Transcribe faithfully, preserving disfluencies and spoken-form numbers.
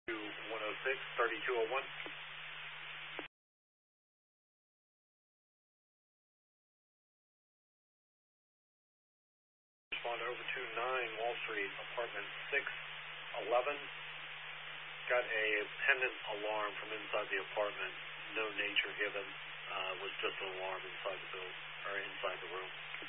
one oh six, thirty-two oh one. Respond over to nine Wall Street, apartment six eleven. Got a pendant alarm from inside the apartment. No nature given. Uh, was just an alarm inside the building, or inside the room.